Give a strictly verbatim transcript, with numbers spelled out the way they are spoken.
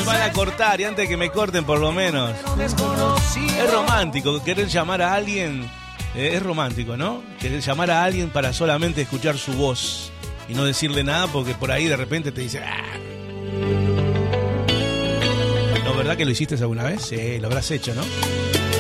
van a cortar y antes de que me corten por lo menos. Es romántico querer llamar a alguien, eh, es romántico, ¿no? Querer llamar a alguien para solamente escuchar su voz y no decirle nada porque por ahí de repente te dice... ¡Ah! ¿No, verdad que lo hiciste alguna vez? Sí, lo habrás hecho, ¿no?